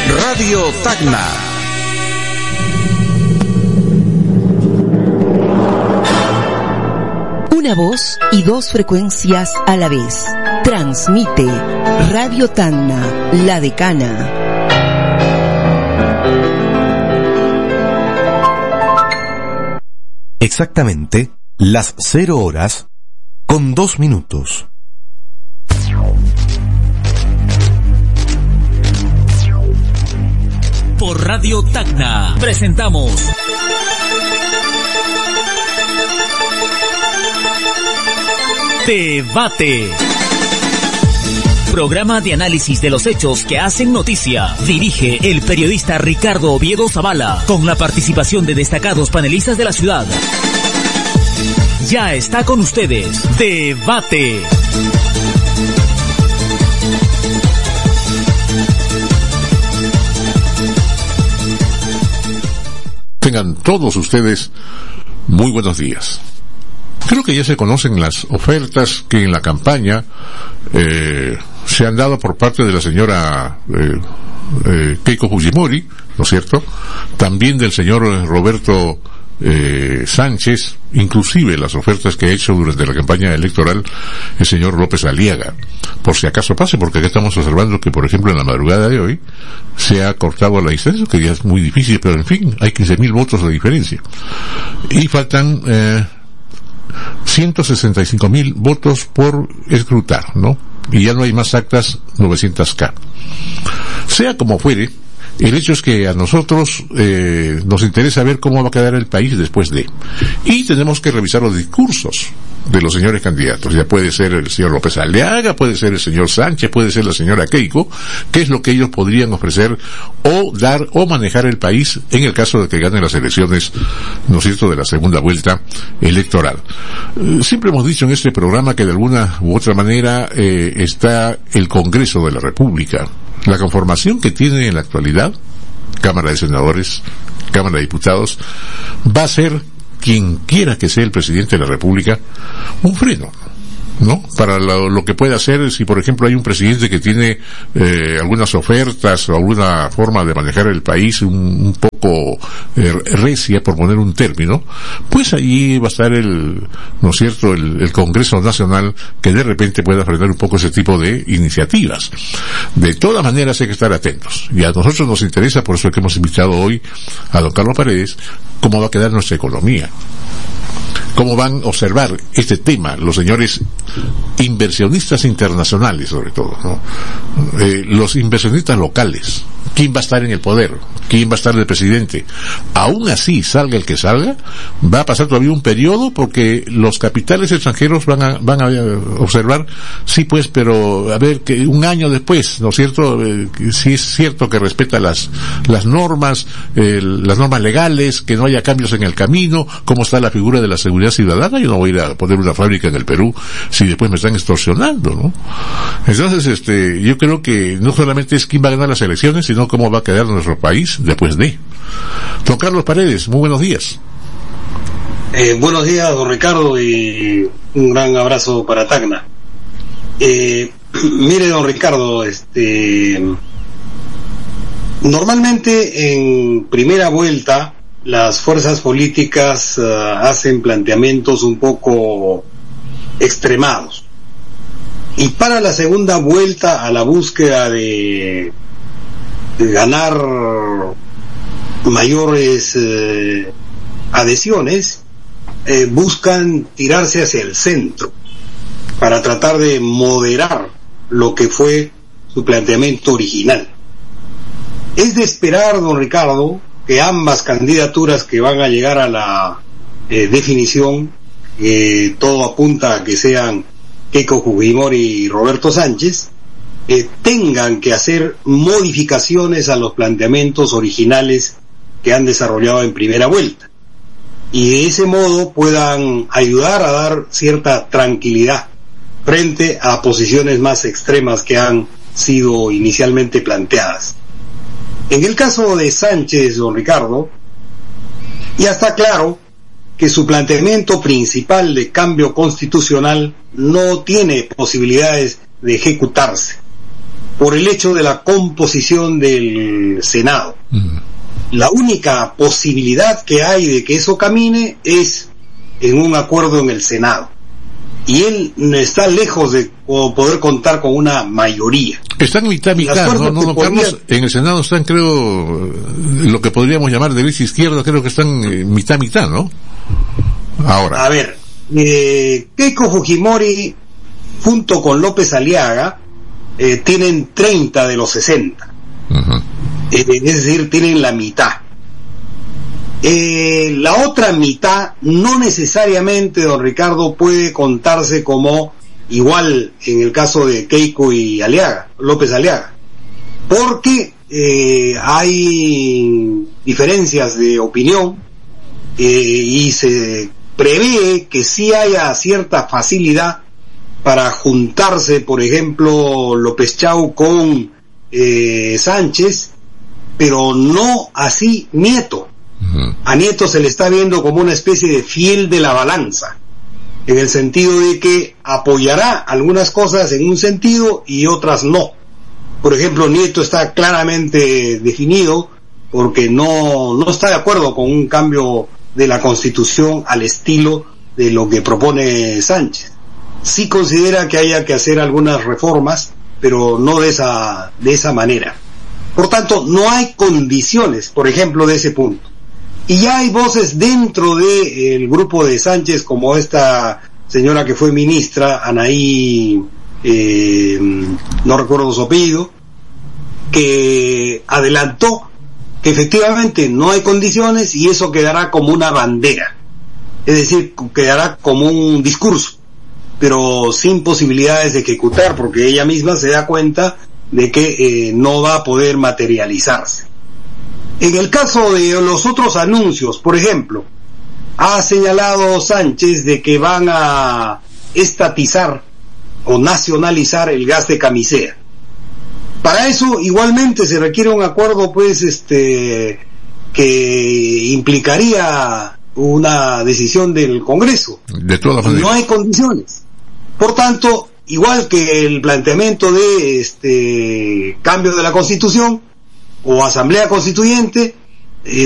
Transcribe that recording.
Radio Tacna. Una voz y dos frecuencias a la vez. Transmite Radio Tacna, La Decana. Exactamente las 0:02. Por Radio Tacna presentamos Debate. Programa de análisis de los hechos que hacen noticia. Dirige el periodista Ricardo Oviedo Zavala, con la participación de destacados panelistas de la ciudad. Ya está con ustedes, Debate. Tengan todos ustedes muy buenos días. Creo que ya se conocen las ofertas que en la campaña se han dado por parte de la señora Keiko Fujimori, ¿no es cierto? También del señor Roberto Sánchez, inclusive las ofertas que ha hecho durante la campaña electoral el señor López Aliaga, por si acaso pase, porque acá estamos observando que, por ejemplo, en la madrugada de hoy se ha cortado la distancia, que ya es muy difícil, pero en fin, hay 15.000 votos de diferencia y faltan 165.000 votos por escrutar, ¿no? Y ya no hay más actas 900K. Sea como fuere, el hecho es que a nosotros nos interesa ver cómo va a quedar el país después de. Y tenemos que revisar los discursos de los señores candidatos. Ya puede ser el señor López Aliaga, puede ser el señor Sánchez, puede ser la señora Keiko, qué es lo que ellos podrían ofrecer o dar o manejar el país en el caso de que ganen las elecciones, ¿no es cierto?, de la segunda vuelta electoral. Siempre hemos dicho en este programa que de alguna u otra manera está el Congreso de la República. La conformación que tiene en la actualidad, Cámara de Senadores, Cámara de Diputados, va a ser, quien quiera que sea el presidente de la República, un freno, ¿no? Para lo que puede hacer si, por ejemplo, hay un presidente que tiene algunas ofertas o alguna forma de manejar el país un poco recia, por poner un término, pues allí va a estar ¿no es cierto?, el Congreso Nacional, que de repente pueda frenar un poco ese tipo de iniciativas. De todas maneras hay que estar atentos, y a nosotros nos interesa, por eso es que hemos invitado hoy a don Carlos Paredes, cómo va a quedar nuestra economía. ¿Cómo van a observar este tema los señores inversionistas internacionales, sobre todo, ¿no? Los inversionistas locales? ¿Quién va a estar en el poder? ¿Quién va a estar el presidente? Aún así, salga el que salga, va a pasar todavía un periodo, porque los capitales extranjeros van a observar, sí pues, pero a ver, que un año después, ¿no es cierto?, si es cierto que respeta las normas legales, que no haya cambios en el camino, cómo está la figura de la seguridad ciudadana. Yo no voy a ir a poner una fábrica en el Perú si después me están extorsionando, ¿no? Entonces, yo creo que no solamente es quién va a ganar las elecciones, sino cómo va a quedar nuestro país después de. Don Carlos Paredes, muy buenos días. Buenos días, don Ricardo, y un gran abrazo para Tacna. Mire, don Ricardo, normalmente en primera vuelta las fuerzas políticas hacen planteamientos un poco extremados, y para la segunda vuelta, a la búsqueda de ganar mayores adhesiones, buscan tirarse hacia el centro para tratar de moderar lo que fue su planteamiento original. Es de esperar, don Ricardo, que ambas candidaturas que van a llegar a la definición, todo apunta a que sean Keiko Fujimori y Roberto Sánchez, tengan que hacer modificaciones a los planteamientos originales que han desarrollado en primera vuelta, y de ese modo puedan ayudar a dar cierta tranquilidad frente a posiciones más extremas que han sido inicialmente planteadas. En el caso de Sánchez, don Ricardo, ya está claro que su planteamiento principal de cambio constitucional no tiene posibilidades de ejecutarse. por el hecho de la composición del Senado. La única posibilidad que hay de que eso camine es en un acuerdo en el Senado. Y él está lejos de poder contar con una mayoría. Están mitad, ¿no, Carlos? En el Senado están, creo, lo que podríamos llamar derecha e izquierda, creo que están mitad, ¿no? Ahora. A ver, Keiko Fujimori, junto con López Aliaga, tienen 30 de los 60. Uh-huh. Es decir, tienen la mitad. La otra mitad no necesariamente, don Ricardo, puede contarse como igual en el caso de Keiko y López Aliaga, porque hay diferencias de opinión y se prevé que sí haya cierta facilidad para juntarse, por ejemplo, López Chau con Sánchez, pero no así Nieto. A Nieto se le está viendo como una especie de fiel de la balanza, en el sentido de que apoyará algunas cosas en un sentido y otras no. Por ejemplo, Nieto está claramente definido porque no está de acuerdo con un cambio de la Constitución al estilo de lo que propone Sánchez. Sí considera que haya que hacer algunas reformas, pero no de esa manera. Por tanto, no hay condiciones, por ejemplo, de ese punto. Y ya hay voces dentro del grupo de Sánchez, como esta señora que fue ministra, Anaí, no recuerdo su apellido, que adelantó que efectivamente no hay condiciones y eso quedará como una bandera. Es decir, quedará como un discurso, pero sin posibilidades de ejecutar, porque ella misma se da cuenta de que no va a poder materializarse. En el caso de los otros anuncios, por ejemplo, ha señalado Sánchez de que van a estatizar o nacionalizar el gas de camisea. Para eso igualmente se requiere un acuerdo, pues, que implicaría una decisión del Congreso. De todas maneras. No hay condiciones. Por tanto, igual que el planteamiento de cambio de la Constitución o Asamblea Constituyente,